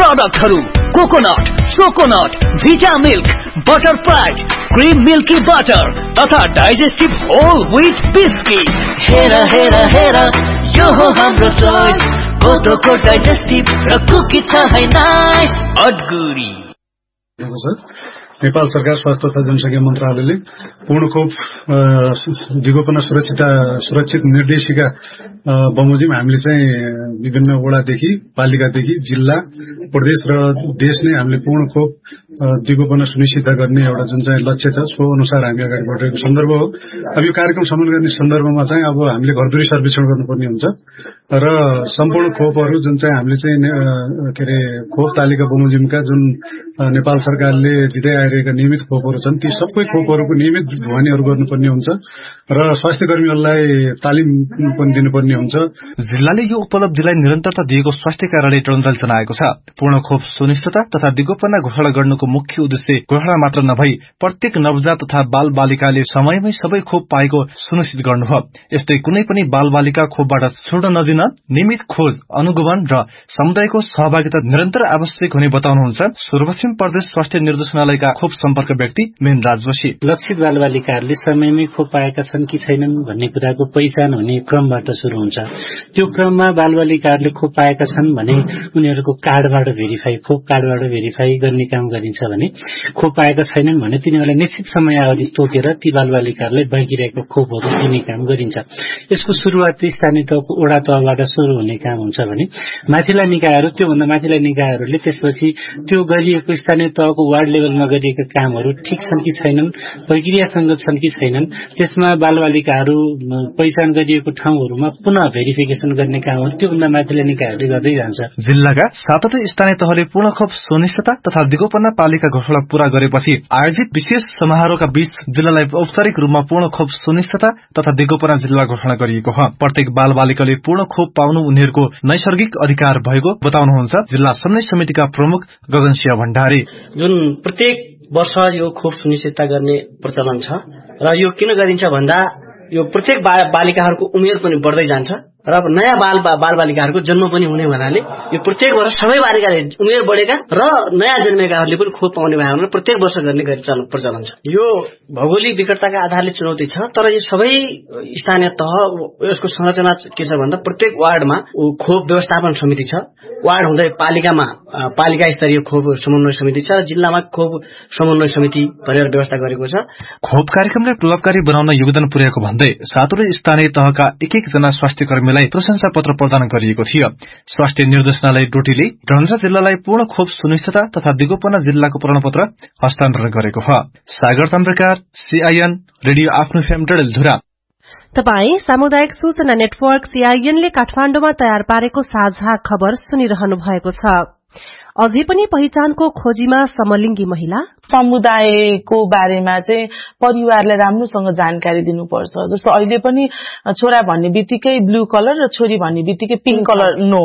प्रोडक्टहरु coconut, चोकोनट, भिटा milk, butter pride, cream milky butter तथा digestive whole wheat biscuit. हेरा हेरा हेरा यो हो हाम्रो चोइस, कोदोको डाइजेस्टिभ र कुकी छ है नाइस अडगुडी। नेपाल सरकार स्वास्थ्य तथा जनसंख्या मन्त्रालयले पूर्ण खोप दिगोपना सुरक्षित निर्देशिका बमोजिम हामीले चाहिँ विभिन्न वडादेखि पालिकादेखि जिल्ला प्रदेश र देश नै हामीले पूर्ण खोप दिगोपना सुनिश्चित गर्ने एउटा जुन चाहिँ लक्ष्य छ सो अनुसार हामी अगाडि बढेको सन्दर्भ हो। अब यो कार्यक्रम सम्पन्न गर्ने सन्दर्भमा चाहिँ अब हामीले घरधुरी सर्वेक्षण गर्नुपर्ने हुन्छ र सम्पूर्ण खोपहरू जुन चाहिँ हामीले चाहिँ के अरे खोप तालिका बमोजिमका जुन नेपाल सरकारले दिँदै आइरहेका नियमित खोपहरू छन् ती सबै खोपहरूको नियमित ढुवानीहरू गर्नुपर्ने हुन्छ र स्वास्थ्य कर्मीहरूलाई तालिम पनि दिनुपर्ने हुन्छ। जिल्लाले यो उपलब्धिलाई निरन्तरता दिएको स्वास्थ्य कार्यालय टोलन्द्राले जनाएको छ। पूर्ण खोप सुनिश्चितता तथा दिगोपना घोषणा गर्नुको मुख्य उद्देश्य घोषणा मात्र नभई प्रत्येक नवजात तथा बाल बालिकाले समयमै सबै खोप पाएको सुनिश्चित गर्नु हो। यस्तै कुनै पनि बाल बालिका खोपबाट छुट्न नदिन नियमित खोज, अनुगमन र समुदायको सहभागिता निरन्तर आवश्यक हुने बताउनुहुन्छ सुदूरपश्चिम प्रदेश स्वास्थ्य निर्देशनालयका खोप सम्पर्क व्यक्ति मेनराज जोशी। लक्षित बालबालिकाहरूले समयमै खोप पाएका छन् कि छैनन् भन्ने कुराको पहिचान हुने क्रमबाट सुरु हुन्छ। त्यो क्रममा बालबालिकाहरूले खोप पाएका छन् भने उनीहरूको कार्डबाट भेरिफाई, खोप कार्डबाट भेरिफाई गर्ने काम गरिन्छ भने खोप पाएका छैनन् भने तिनीहरूलाई निश्चित समय अवधि तोकेर ती बालबालिकाहरूलाई बाँकी रहेको खोपहरू दिने काम गरिन्छ। यसको सुरुवात स्थानीय तहको वडा तहबाट सुरु हुने काम हुन्छ भने माथिल्ला निकायहरू, त्योभन्दा माथिल्ला निकायहरूले त्यसपछि त्यो गरिएको स्थानीय तहको वार्ड लेभलमा गरिएका कामहरू ठिक छन् कि छैनन्, प्रक्रियासँग छन् कि छैनन्, त्यसमा बालबालिकाहरू पहिचान गरिएको ठाउँहरूमा पुनः भेरिफिकेसन गर्ने कामहरू त्योभन्दा माथिल्ला निकायहरूले गर्दै जान्छ। जिल्लाका 7वटै स्थानीय तहले पूर्ण खोप सुनिश्चितता तथा दिगोपना पालिका घोषणा पूरा गरेपछि आयोजित विशेष समारोहका बीच जिल्लालाई औपचारिक रूपमा पूर्ण खोप सुनिश्चितता तथा दिगोपना जिल्ला घोषणा गरिएको हो। प्रत्येक बाल बालिकाले पूर्ण खोप पाउनु उनीहरूको नैसर्गिक अधिकार भएको बताउनुहुन्छ जिल्ला समन्वय समितिका प्रमुख गगनसिंह भण्डारी। जुन प्रत्येक वर्ष यो खोप सुनिश्चितता गर्ने प्रचलन छ र यो किन गरिन्छ भन्दा यो प्रत्येक बालिकाहरूको उमेर पनि बढ्दै जान्छ र नयाँ बालबालिकाहरूको जन्म पनि हुने हुनाले यो प्रत्येक वर्ष सबै बालिकाले उमेर बढेका र नयाँ जन्मेकाहरूले पनि खोप पाउने भएर प्रत्येक वर्ष गर्ने प्रचलन छ। यो भौगोलिक विकटताका आधारले चुनौती छ, तर यो सबै स्थानीय तह यसको संरचना के छ भन्दा प्रत्येक वार्डमा खोप व्यवस्थापन समिति छ। वार्ड हुँदै पालिकामा पालिका स्तरीय खोप समन्वय समिति छ र जिल्लामा खोप समन्वय समिति भनेर व्यवस्था गरेको छ। खोप कार्यक्रमलाई प्रभावकारी बनाउन योगदान पुर्याएको भन्दै 7वटै स्थानीय तहका एक जना स्वास्थ्य कर्मीलाई प्रशंसा पत्र प्रदान गरिएको थियो। स्वास्थ्य निर्देशनालय डोटीले डोलन्द्रा जिल्लालाई पूर्ण खोप सुनिश्चितता तथा दिगोपना जिल्लाको प्रमाणपत्र हस्तान्तरण गरेको हो। सागर तन्त्रकार सीआईएन रेडियो आफ्नो फेम डडेलधुरा। तपाई सामुदायिक सूचना नेटवर्क सीआईएनले काठमाण्डुमा तयार पारेको साझा खबर सुनिरहनु भएको छ। अझै पनि पहिचानको खोजीमा समलिङ्गी महिला। समुदायको बारेमा चाहिँ परिवारलाई राम्रोसँग जानकारी दिनुपर्छ। जस्तो अहिले पनि छोरा भन्ने बित्तिकै ब्लू कलर र छोरी भन्ने बित्तिकै पिंक कलर नो।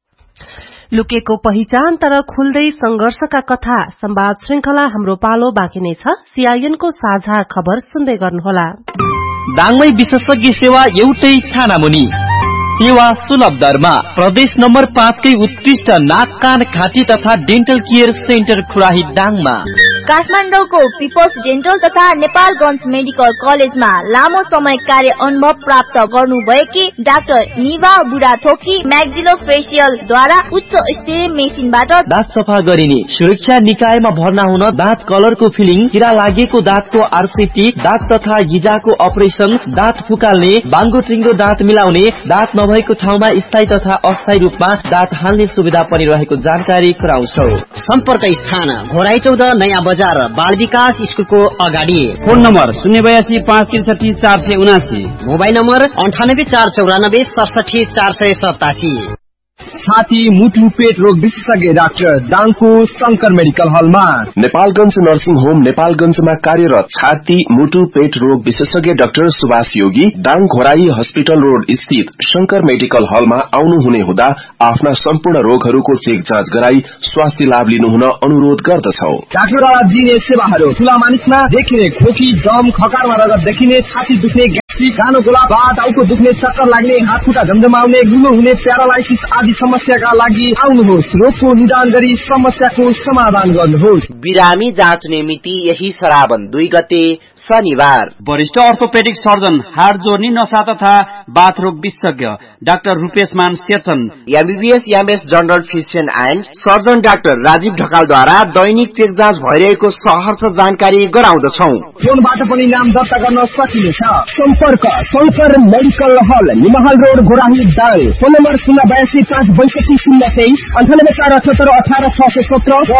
लुकेको पहिचान तर खुल्दै संघर्षका कथा संवाद श्रृंखला हाम्रो पालो बाँकी नै छ। सीआईएनको साझा खबर सुन्दै गर्नुहोला। दाङमै विशेषज्ञ सेवा एउटै छानामुनि, सेवा सुलभ दरमा। प्रदेश नम्बर 5 कै उत्कृष्ट नाक कान घाँटी तथा डेन्टल केयर सेन्टर खुराही दाङमा। काठमाडौँको पिपल्स डेन्टल तथा नेपालगञ्ज मेडिकल कलेजमा लामो समय कार्य अनुभव प्राप्त गर्नुभएकी डाक्टर निभा बुढाथोकी म्याक्सिलोफेसियल द्वारा उच्च स्तरीय मेसिनबाट दाँत सफा गरिने, सुरक्षा निकायमा भर्ना हुन दाँत कलरको फिलिङ, किरा लागेको दाँतको आरसीटी, दाँत तथा हिजाको अपरेसन, दाँत फुकाल्ने, बाङ्गो टिङ्गो दाँत मिलाउने, दाँत नभएको ठाउँमा स्थायी तथा अस्थायी रूपमा दाँत हाल्ने सुविधा पनि रहेको जानकारी गराउँछौ। सम्पर्क स्थान घोराई 14 नयाँ बजार बाल विकास स्कुलको अगाडि। Phone number 082 563 479, mobile number 98 494 67 487। छाती मुटु पेट रोग विशेषज्ञ डाक्टर दाङको शंकर मेडिकल हलमा। नेपालगञ्ज नर्सिङ होम नेपालगञ्जमा कार्यरत छाती मुटु पेट रोग विशेषज्ञ डाक्टर सुभाष योगी दाङ घोराई हस्पिटल रोड स्थित शंकर मेडिकल हलमा आउनुहुने हुँदा आफ्ना सम्पूर्ण रोगहरूको चेक जाँच गराई स्वास्थ्य लाभ लिनुहुन अनुरोध गर्दछौ। डाक्टरद्वारा दिइने सेवाहरू ठूला मानिसमा देखिने खोकी, दम, खकारमा रगत देखिने, छाती दुख्ने, घानो गोलाबा, टाउको दुख्ने, चक्कर लाग्ने, हात खुट्टा झमझमाउने, गुलो हुने, प्यारालाइसिस आदि समस्याका लागि आउनुहोस्। रोगको निदान गरी समस्याको समाधान गर्नुहोस्। बिरामी जाँच्ने मिति यही श्रावण 2 गते शनिबार। वरिष्ठ अर्थोपेडिक सर्जन, हाड जोर्नी, नसा तथा बाथरोग विशेषज्ञ doctor रूपेशमान सेचन, MBBS MS general physician and surgeon doctor Rajiv ढकालद्वारा Dainik check जाँच भइरहेको सहर्ष जानकारी गराउँदछौं। फोनबाट पनि नाम दर्ता गर्न सकिनेछ। सम्पर्क शंकर मेडिकल हल, निमहाल road, Ghorahi, Dang. Phone number 082560623, 9848718617 र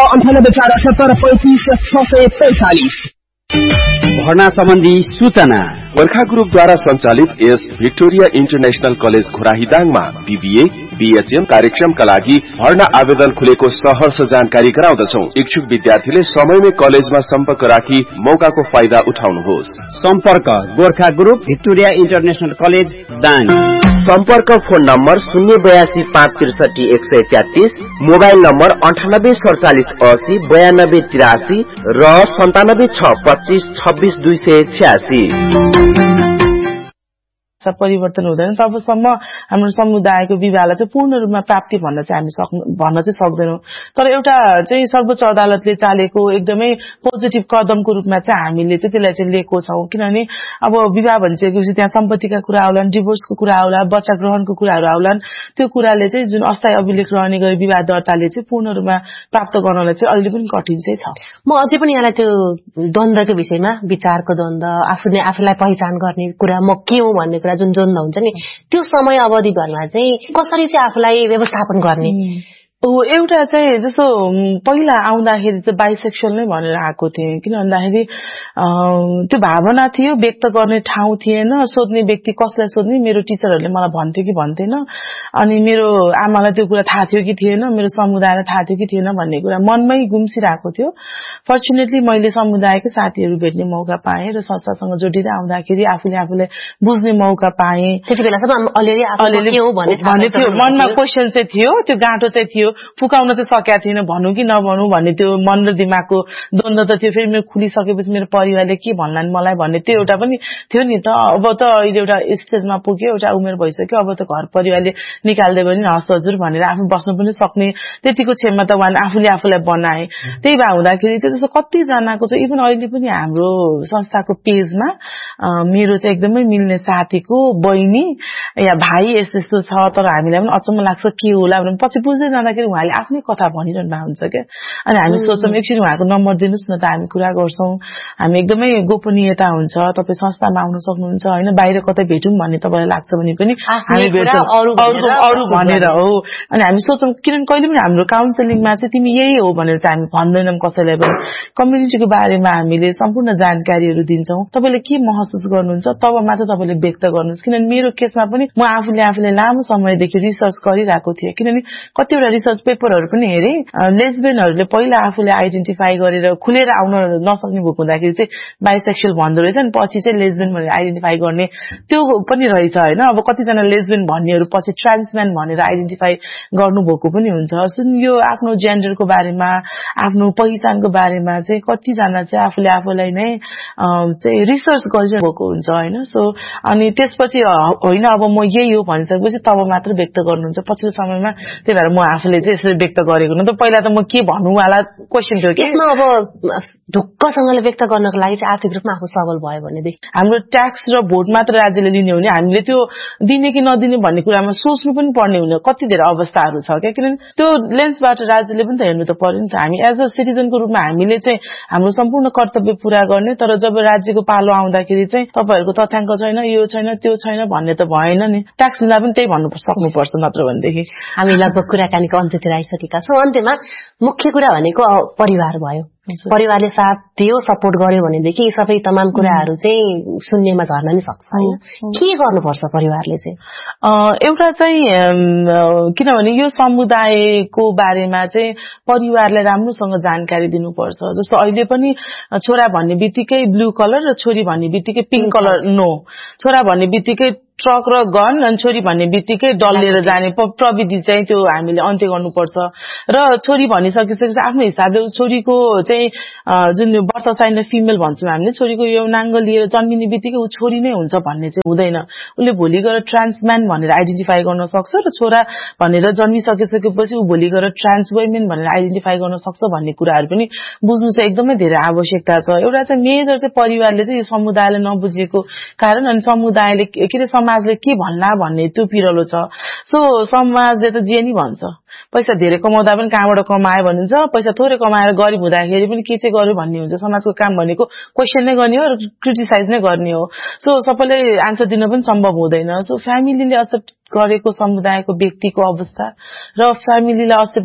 9848735645। भर्ना सम्बन्धी सूचना गोर्खा ग्रुपद्वारा सञ्चालित यस Victoria international college घोराहीदाङमा BBA BHM कार्यक्रमका लागि भर्ना आवेदन खुलेको सहर्ष जानकारी गराउँदछौं। इच्छुक विद्यार्थीले समयमै कलेजमा सम्पर्क राखी मौकाको फाइदा उठाउनुहोस्। सम्पर्क Gorkha group Victoria international college Dang. सम्पर्क फोन नम्बर 082563133, मोबाइल नम्बर 984780 9283 र 9762526286। परिवर्तन हुँदैन तबसम्म हाम्रो समुदायको विवाहलाई चाहिँ पूर्ण रूपमा प्राप्ति भन्न चाहिँ सक्दैनौं। तर एउटा चाहिँ सर्वोच्च अदालतले चालेको एकदमै पोजिटिभ कदमको रूपमा चाहिँ हामीले चाहिँ त्यसलाई चाहिँ लिएको छौं। किनभने अब विवाह भनिसकेपछि त्यहाँ सम्पत्तिका कुरा आउलान्, डिभोर्सको कुरा आउला, बच्चा ग्रहणको कुराहरू आउलान्। त्यो कुराले चाहिँ जुन अस्थायी अभिलेख रहने गरी विवाह दर्ताले चाहिँ पूर्ण रूपमा प्राप्त गर्नलाई चाहिँ अहिले पनि कठिन चाहिँ छ। म अझै पनि यहाँलाई त्यो द्वन्द्वको विषयमा, विचारको द्वन्द्व, आफूलाई पहिचान गर्ने कुरा, म के हुँ भन्ने कुरा जुन द्वन्द्व हुन्छ नि, त्यो समय अवधिभरमा चाहिँ कसरी चाहिँ आफूलाई व्यवस्थापन गर्ने? एउटा चाहिँ जस्तो पहिला आउँदाखेरि चाहिँ बाइसेक्सुअल नै भनेर आएको थिएँ। किन भन्दाखेरि त्यो भावना थियो, व्यक्त गर्ने ठाउँ थिएन, सोध्ने व्यक्ति कसलाई सोध्ने, मेरो टिचरहरूले मलाई भन्थ्यो कि भन्थेन, अनि मेरो आमालाई त्यो कुरा थाहा थियो कि थिएन, मेरो समुदायलाई थाहा थियो कि थिएन भन्ने कुरा मनमै गुम्सिरहेको थियो। फर्चुनेटली मैले समुदायकै साथीहरू भेट्ने मौका पाएँ र संस्थासँग जोडिँदै आउँदाखेरि आफूले बुझ्ने मौका पाएँ। त्यति बेलासम्म अलिअलि मनमा क्वेसन चाहिँ थियो, त्यो गाँठो चाहिँ थियो, फुकाउन चाहिँ सकेका थिएन, भनौँ कि नभनौँ भन्ने त्यो मन र दिमागको द्वन्द्व त थियो। फेरि मेरो खुलिसकेपछि मेरो परिवारले के भन्लान् मलाई भन्ने त्यो एउटा पनि थियो नि त। अब त अहिले एउटा स्टेजमा पुग्यो, एउटा उमेर भइसक्यो, अब त घर परिवारले निकाल्दै पनि हस् हजुर भनेर आफू बस्न पनि सक्ने त्यतिको क्षमता आफूले आफूलाई बनाए। त्यही भए हुँदाखेरि चाहिँ जस्तो कतिजनाको चाहिँ इभन अहिले पनि हाम्रो संस्थाको पेजमा मेरो चाहिँ एकदमै मिल्ने साथीको बहिनी या भाइ यस्तो छ, तर हामीलाई पनि अचम्म लाग्छ के होला भनेर पछि बुझ्दै जाँदाखेरि उहाँले आफ्नै कथा भनिरहनु भएको हुन्छ क्या। अनि हामी सोच्छौँ एकछिन उहाँको नम्बर दिनुहोस् न त, हामी कुरा गर्छौँ। हामी एकदमै गोपनीयता हुन्छ, तपाईँ संस्थामा आउन सक्नुहुन्छ होइन, बाहिर कतै भेटौँ भन्ने तपाईँलाई लाग्छ भने पनि हामी भेट्छौँ अरू भनेर हो। अनि हामी सोच्छौँ किनभने कहिले पनि हाम्रो काउन्सिलिङमा चाहिँ तिमी यही हो भनेर चाहिँ हामी भन्दैनौँ कसैलाई पनि। कम्युनिटीको बारेमा हामीले सम्पूर्ण जानकारीहरू दिन्छौँ। तपाईँले के महसुस गर्नुहुन्छ तब मात्र तपाईँले व्यक्त गर्नुहोस्। किनभने मेरो केसमा पनि म आफूले लामो समयदेखि रिसर्च गरिरहेको थिएँ। किनभने कतिवटा रिसर्च पेपरहरू पनि हेरेँ, लेस्बियनहरूले पहिला आफूले आइडेन्टिफाई गरेर खुलेर आउन नसक्ने भएको हुँदाखेरि चाहिँ बाइसेक्सुअल भन्दो रहेछ, अनि पछि चाहिँ लेस्बियन भनेर आइडेन्टिफाई गर्ने त्यो पनि रहेछ होइन। अब कतिजना लेस्बियन भन्नेहरू पछि ट्रान्सम्यान भनेर आइडेन्टिफाई गर्नुभएको पनि हुन्छ। यो आफ्नो जेन्डरको बारेमा, आफ्नो पहिचानको बारेमा चाहिँ कतिजना चाहिँ आफूलाई नै चाहिँ रिसर्च गरिरहेको हुन्छ होइन। सो अनि त्यसपछि होइन अब म यही हो भनिसकेपछि तब मात्र व्यक्त गर्नुहुन्छ पछिल्लो समयमा। त्यही भएर म आफूले चाहिँ यसरी व्यक्त गरेको न त पहिला त म के भन्नु वाला क्वेसन थियो कि। यसमा अब ढुक्कसँगले व्यक्त गर्नको लागि चाहिँ आर्थिक रूपमा आफू सबल भयो भनेदेखि हाम्रो ट्याक्स र भोट मात्र राज्यले लिने हुने, हामीले त्यो दिने कि नदिने भन्ने कुरामा सोच्नु पनि पर्ने हुने कति धेरै अवस्थाहरू छ क्या। किनभने त्यो लेन्सबाट राज्यले पनि त हेर्नु त पर्यो नि त। हामी एज अ सिटिजनको रूपमा हामीले चाहिँ हाम्रो सम्पूर्ण कर्तव्य पूरा गर्ने, तर जब राज्यको पालो आउँदाखेरि चाहिँ तपाईँहरूको तथ्याङ्क छैन, यो छैन, त्यो छैन भन्ने त भएन नि। ट्याक्स लिँदा पनि त्यही भन्नु सक्नुपर्छ, नत्र भनेदेखि। हामी लगभग कुराकानीको अन्त्यतिर आइसकेका छौँ। अन्त्यमा मुख्य कुरा भनेको परिवार भयो। परिवारले साथ दियो, सपोर्ट गर्यो भनेदेखि सबै तमाम कुराहरू चाहिँ शून्यमा झर्न नि सक्छ होइन। के गर्नुपर्छ परिवारले चाहिँ? एउटा चाहिँ किनभने यो समुदायको बारेमा चाहिँ परिवारलाई राम्रोसँग जानकारी दिनुपर्छ। जस्तो अहिले पनि छोरा भन्ने बित्तिकै ब्लू कलर र छोरी भन्ने बित्तिकै पिङ्क कलर नो, छोरा भन्ने बित्तिकै ट्रक र गन अनि छोरी भन्ने बित्तिकै डल्लेर जाने प्रविधि चाहिँ त्यो हामीले अन्त्य गर्नुपर्छ र छोरी भनिसकेपछि आफ्नो हिसाबले छोरीको चाहिँ जुन बर्थ साइन र फिमेल भन्छौँ हामीले छोरीको यौनाङ्ग लिएर जन्मिने बित्तिकै ऊ छोरी नै हुन्छ भन्ने चाहिँ हुँदैन उसले भोलि गएर ट्रान्सम्यान भनेर आइडेन्टिफाई गर्न सक्छ र छोरा भनेर जन्मिसकेपछि ऊ भोलि गएर ट्रान्स वुमेन भनेर आइडेन्टिफाई गर्न सक्छ भन्ने कुराहरू पनि बुझ्नु चाहिँ एकदमै धेरै आवश्यकता छ एउटा चाहिँ मेजर चाहिँ परिवारले चाहिँ यो समुदायले नबुझेको कारण अनि समुदायले के समाजले के भन्ला भन्ने त्यो पिरलो छ सो समाजले त जे नि भन्छ पैसा धेरै कमाउँदा पनि कहाँबाट कमायो भनिन्छ पैसा थोरै कमाएर गरिब हुँदाखेरि पनि के चाहिँ गर्यो भन्ने हुन्छ समाजको काम भनेको क्वेशन नै गर्ने हो र क्रिटिसाइज नै गर्ने हो सो सबैले आन्सर दिन पनि सम्भव हुँदैन सो फ्यामिलीले एक्सेप्ट गरेको समुदायको व्यक्तिको अवस्था र फ्यामिलीले एक्सेप्ट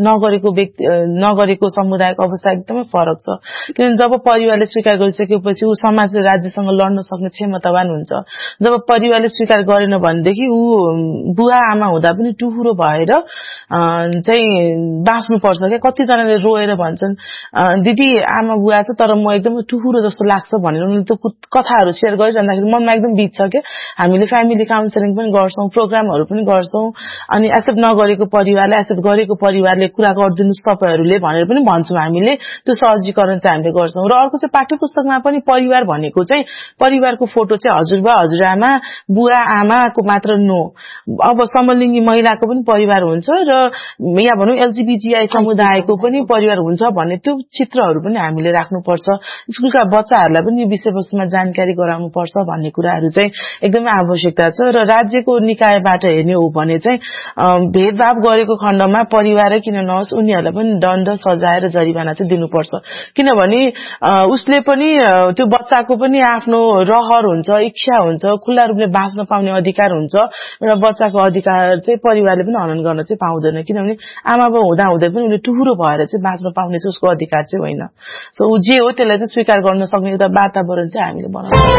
नगरेको समुदायको अवस्था एकदमै फरक छ किनभने जब परिवारले स्वीकार गरिसकेपछि ऊ समाज र राज्यसँग लड्न सक्ने क्षमतावान हुन्छ जब परिवारले स्वीकार गरेन भनेदेखि ऊ बुवा आमा हुँदा पनि टुहुरो भएर चाहिँ बाँच्नु पर्छ क्या कतिजनाले रोएर भन्छन् दिदी आमा बुवा छ तर म एकदमै टुहुरो जस्तो लाग्छ भनेर उनीहरूले त्यो कथाहरू सेयर गरिरहँदाखेरि मनमा एकदम बित्छ क्या हामीले फ्यामिली काउन्सिलिङ पनि गर्छौं प्रोग्रामहरू पनि गर्छौं अनि एक्सेप्ट नगरेको परिवारले एक्सेप्ट गरेको परिवारले कुरा गरिदिनुस् तपाईहरुले भनेर पनि भन्छौं हामीले त्यो सहजीकरण चाहिँ हामीले गर्छौं र अर्को चाहिँ पाठ्यपुस्तकमा पनि परिवार भनेको चाहिँ परिवारको फोटो चाहिँ हजुरबा हजुरआमा बुवा आमाको मात्र नो अब समलिङ्गी महिलाको पनि परिवार हुन्छ र या भनौं एलजीबीटीआई समुदायको पनि परिवार हुन्छ भन्ने त्यो चित्रहरू पनि हामीले राख्नुपर्छ स्कुलका बच्चाहरूलाई पनि यो विषयवस्तुमा जानकारी गराउनु पर्छ भन्ने कुराहरू चाहिँ एकदमै आवश्यकता छ र राज्यको निकायबाट हेर्ने हो भने चाहिँ भेदभाव गरेको खण्डमा परिवारै किन नहोस् उनीहरूलाई पनि दण्ड सजाय र जरिवाना चाहिँ दिनुपर्छ किनभने उसले पनि त्यो बच्चाको पनि आफ्नो रहर हुन्छ इच्छा हुन्छ खुल्ला रूपले बाँच्न पाउने अधिकार हुन्छ र बच्चाको अधिकार चाहिँ परिवारले पनि हनन गर्न चाहिँ पाउँदैन किनभने आमा बाउ हुँदा हुँदै पनि उले टुहुरो भएर चाहिँ बाँच्न पाउने चाहिँ उसको अधिकार चाहिँ होइन सो उ जे हो त्यसलाई चाहिँ स्वीकार गर्न सक्ने एउटा वातावरण चाहिँ हामीले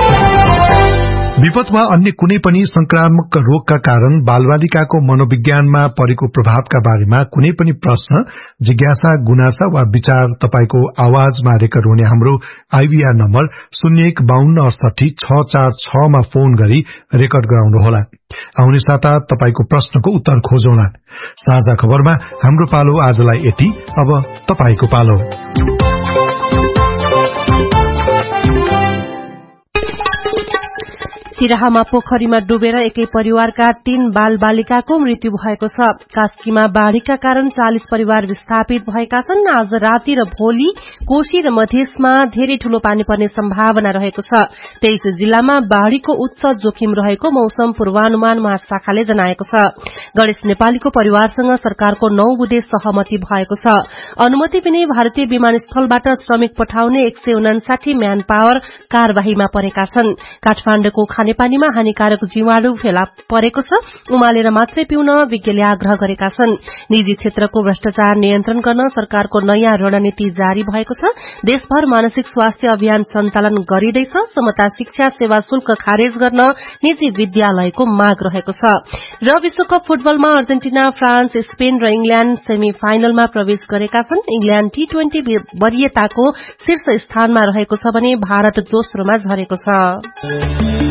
बनाउनु विपद वा अन्य कुनै पनि संक्रामक रोगका कारण बालबालिकाको मनोविज्ञानमा परेको प्रभावका बारेमा कुनै पनि प्रश्न जिज्ञासा गुनासा वा विचार तपाईको आवाजमा रेकर्ड हुने हाम्रो आईभीआर नम्बर 0152686646 मा फोन गरी रेकर्ड गराउनुहोला आउने साता तपाईको प्रश्नको उत्तर खोजौँला साझा खबरमा हाम्रो पालो आजलाई यति अब तपाईको पालो सिराहामा पोखरीमा डुबेर एकै परिवारका 3 बालबालिकाको मृत्यु भएको छ कास्कीमा बाढ़ीका कारण 40 परिवार विस्थापित भएका छन् आज राति र भोलि कोशी र मधेसमा धेरै ठूलो पानी पर्ने सम्भावना रहेको छ 23 जिल्लामा बाढ़ीको उच्च जोखिम रहेको मौसम पूर्वानुमान महाशाखाले जनाएको छ गणेश नेपालीको परिवारसँग सरकारको 9 बुँदे सहमति भएको छ अनुमति बिनै भारतीय विमानस्थलबाट श्रमिक पठाउने 159 म्यान पावर कार्यवाहीमा परेका छन् काठमाडौँको खानेपानीमा हानिकारक जीवाणु फेला परेको छ उमालेर मात्रै पिउन विज्ञले आग्रह गरेका छन् निजी क्षेत्रको भ्रष्टाचार नियन्त्रण गर्न सरकारको नयाँ रणनीति जारी भएको छ देशभर मानसिक स्वास्थ्य अभियान सञ्चालन गरिँदैछ समता शिक्षा सेवा शुल्क खारेज गर्न निजी विद्यालयको माग रहेको छ र विश्वकप फुटबलमा अर्जेन्टिना फ्रान्स स्पेन र इंग्ल्याण्ड सेमी फाइनलमा प्रवेश गरेका छन् इंग्ल्याण्ड T20 वरियताको शीर्ष स्थानमा रहेको छ भने भारत दोस्रोमा झरेको छ